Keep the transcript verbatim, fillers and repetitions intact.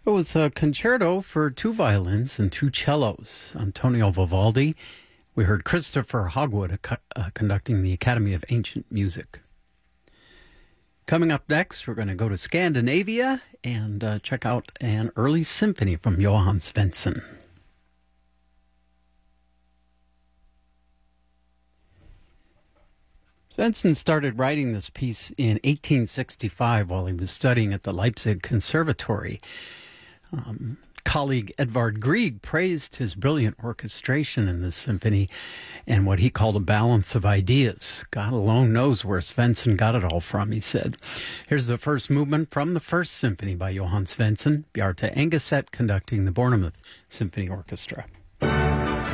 It was a concerto for two violins and two cellos. Antonio Vivaldi. We heard Christopher Hogwood uh, uh, conducting the Academy of Ancient Music. Coming up next, we're going to go to Scandinavia and uh, check out an early symphony from Johann Svensson. Svensson started writing this piece in eighteen sixty-five while he was studying at the Leipzig Conservatory. Um, colleague Edvard Grieg praised his brilliant orchestration in this symphony and what he called a balance of ideas. God alone knows where Svensson got it all from, he said. Here's the first movement from the first symphony by Johann Svensson, Bjarte Engeset conducting the Bournemouth Symphony Orchestra.